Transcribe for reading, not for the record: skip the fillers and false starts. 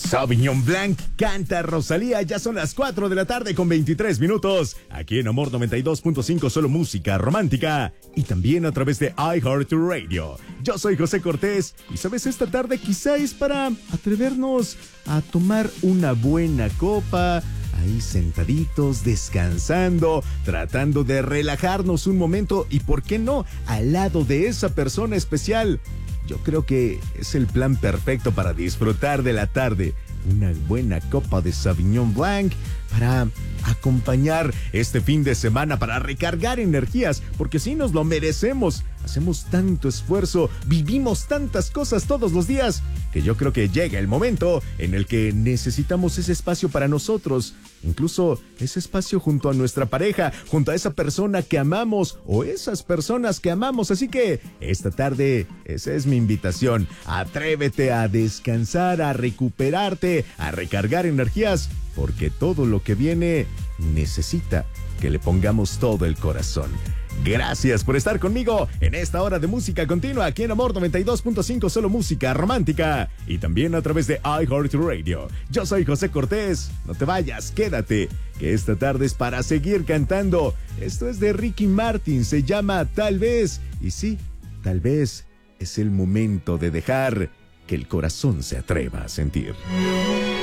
Sauvignon Blanc canta Rosalía. Ya son las 4 de la tarde con 23 minutos. Aquí en Amor 92.5, solo música romántica. Y también a través de iHeartRadio. Yo soy José Cortés. Y sabes, esta tarde quizá es para atrevernos a tomar una buena copa. Ahí sentaditos, descansando, tratando de relajarnos un momento. Y por qué no, al lado de esa persona especial. Yo creo que es el plan perfecto para disfrutar de la tarde. Una buena copa de Sauvignon Blanc para acompañar este fin de semana, para recargar energías, porque sí nos lo merecemos. Hacemos tanto esfuerzo, vivimos tantas cosas todos los días, que yo creo que llega el momento en el que necesitamos ese espacio para nosotros, incluso ese espacio junto a nuestra pareja, junto a esa persona que amamos o esas personas que amamos. Así que esta tarde esa es mi invitación. Atrévete a descansar, a recuperarte, a recargar energías, porque todo lo que viene necesita que le pongamos todo el corazón. Gracias por estar conmigo en esta hora de música continua aquí en Amor 92.5, solo música romántica, y también a través de iHeartRadio. Yo soy José Cortés. No te vayas, quédate, que esta tarde es para seguir cantando. Esto es de Ricky Martin, se llama Tal Vez. Y sí, tal vez es el momento de dejar que el corazón se atreva a sentir.